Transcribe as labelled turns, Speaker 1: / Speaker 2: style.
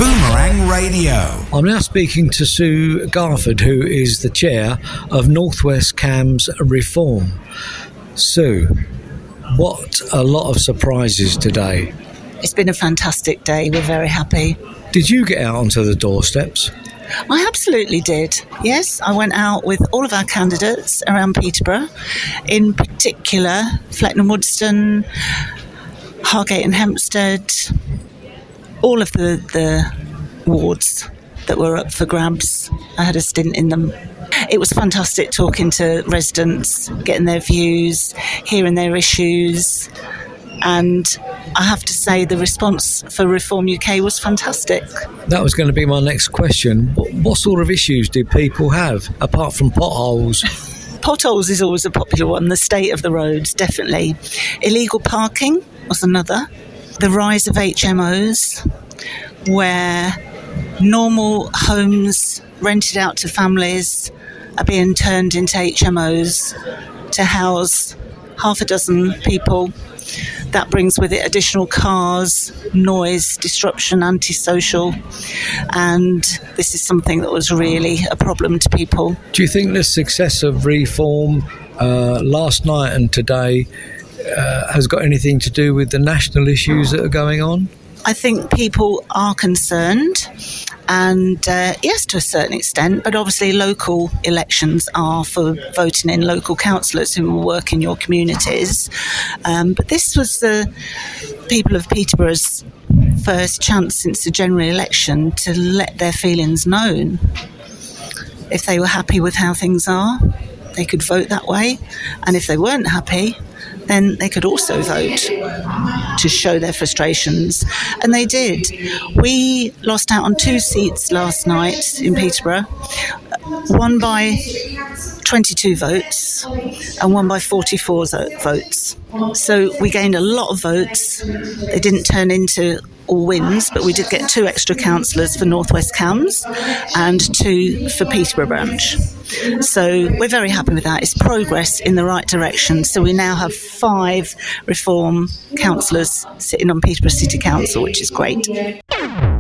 Speaker 1: Boomerang Radio.
Speaker 2: I'm now speaking to Sue Garford, who is the chair of Northwest CAMS Reform. Sue, what a lot of surprises today.
Speaker 3: It's been a fantastic day. We're very happy.
Speaker 2: Did you get out onto the doorsteps?
Speaker 3: I absolutely did. Yes, I went out with all of our candidates around Peterborough, in particular Flecknoe Woodston, Hargate and Hempstead, all of the wards that were up for grabs. I had a stint in them. It was fantastic talking to residents, getting their views, hearing their issues, and I have to say the response for Reform UK was fantastic.
Speaker 2: That was going to be my next question. What sort of issues did people have, apart from potholes?
Speaker 3: Potholes is always a popular one. The state of the roads, definitely. Illegal parking was another. The rise of HMOs, where normal homes rented out to families are being turned into HMOs to house half a dozen people. That brings with it additional cars, noise, disruption, antisocial, and this is something that was really a problem to people.
Speaker 2: Do you think the success of Reform last night and today has got anything to do with the national issues that are going on?
Speaker 3: I think people are concerned, and yes, to a certain extent, but obviously local elections are for voting in local councillors who will work in your communities. But this was the people of Peterborough's first chance since the general election to let their feelings known. If they were happy with how things are, they could vote that way, and if they weren't happy, then they could also vote to show their frustrations. And they did. We lost out on 2 seats last night in Peterborough, one by 22 votes and one by 44 votes. So we gained a lot of votes. They didn't turn into all wins, but we did get 2 extra councillors for Northwest CAMS and 2 for Peterborough branch. So we're very happy with that. It's progress in the right direction. So we now have 5 Reform councillors sitting on Peterborough City Council, which is great.